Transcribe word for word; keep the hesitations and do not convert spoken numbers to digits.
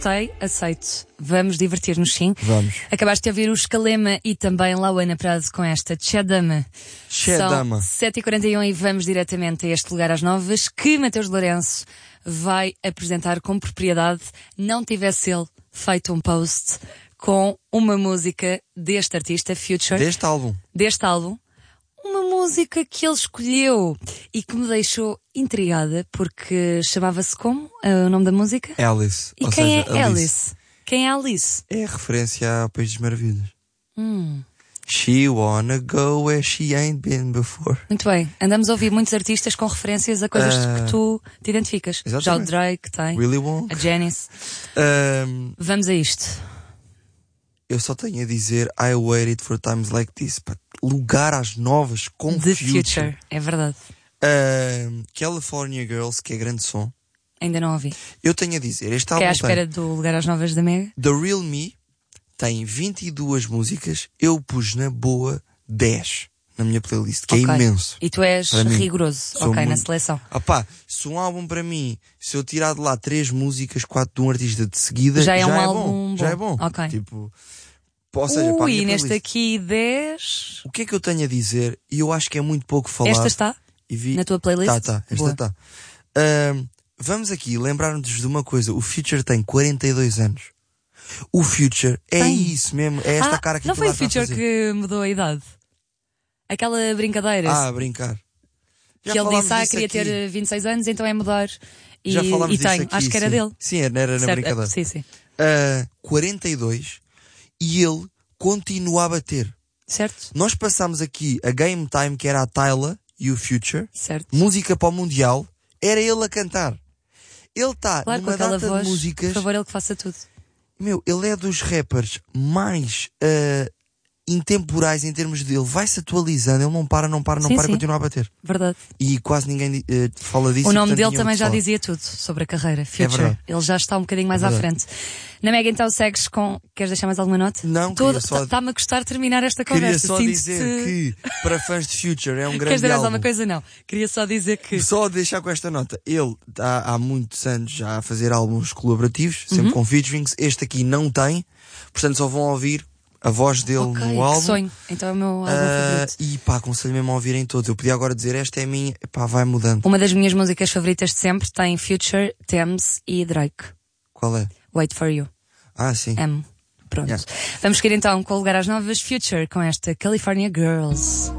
gostei, aceito. Vamos divertir-nos, sim. Vamos. Acabaste de ouvir o Escalema e também Lauana Prado com esta Tchadama. Tchadama. São sete e quarenta e um e vamos diretamente a este lugar às novas que Mateus de Lourenço vai apresentar com propriedade. Não tivesse ele feito um post com uma música deste artista, Future. Deste álbum. Deste álbum. Uma música que ele escolheu e que me deixou intrigada porque chamava-se como? Uh, o nome da música? Alice. E ou quem seja, é Alice? Alice? Quem é Alice? É a referência ao País das Maravilhas. Hum. She wanna go where she ain't been before. Muito bem. Andamos a ouvir muitos artistas com referências a coisas Uh, que tu te identificas. exatamente. Já o Drake tem. Willy Wonka. A Janice. Um, Vamos a isto. eu só tenho a dizer I waited for times like this. Para lugar às novas com The Future. Future. É verdade. Um, California Girls, que é grande som. Ainda não ouvi. Eu tenho a dizer, este Que é álbum à espera tem do lugar às novas da Mega? The Real Me, tem vinte e duas músicas. Eu pus na boa dez na minha playlist, que Ok. é imenso. E tu és Para mim, rigoroso. sou Ok, na muito- seleção. Ah pá, se um álbum para mim, se eu tirar de lá três músicas, quatro de um artista de seguida, Já é um bom. álbum Já bom. é bom. Ok. Tipo, ou seja, para a Ui, minha neste playlist. aqui dez. O que é que eu tenho a dizer? E eu acho que é muito pouco falado. Esta está E vi... na tua playlist? Tá, tá, esta Boa. está. Ahm, vamos aqui lembrar-nos de uma coisa. O Future tem quarenta e dois anos. O Future é Tem. isso mesmo. É esta ah, cara que não foi o está a Future fazer. que mudou a idade? Aquela brincadeira Ah, a brincar. Já que ele falámos disse, ah, disso queria aqui. ter vinte e seis anos, então é mudar. E, Já falámos e disso tem, aqui, acho que era sim. dele. Sim, era, era na Certo, brincadeira. é, sim, sim. Ah, quarenta e dois e ele continua a bater. Certo? Nós passámos aqui a Game Time, que era a Tyla e o Future, Certo. música para o Mundial, era ele a cantar. Ele está Claro, com numa aquela data voz, de músicas. por favor, ele que faça tudo. Meu, ele é dos rappers mais ah, intemporais em termos de ele vai-se atualizando, ele não para, não para, não Sim, para, sim. continua a bater. Verdade. E quase ninguém eh, fala disso. O e, nome portanto, dele tinha também que já falar. dizia tudo sobre a carreira. Future. verdade. Ele já está um bocadinho mais É à verdade. frente. Na Mega, então, segues com. Queres deixar mais alguma nota? Não, queria só- Está-me a gostar de terminar esta Queria conversa. só Sinto-te- dizer que para fãs de Future é um Queres grande dizer mais álbum. alguma coisa? Não. Queria só dizer que. Só deixar com esta nota. Ele está há muitos anos já a fazer álbuns colaborativos, Uhum. sempre com featurings. Este aqui não tem, portanto só vão ouvir a voz dele Ok, no que álbum. sonho. Então é o meu álbum Ah, favorito. e pá, aconselho mesmo a ouvirem todos. Eu podia agora dizer, esta é a minha, pá, vai mudando. Uma das minhas músicas favoritas de sempre tem Future, Thames e Drake. Qual é? Wait for You. Ah, sim. Amo. Pronto. Yeah. Vamos seguir então com o lugar às novas Future com esta California Girls.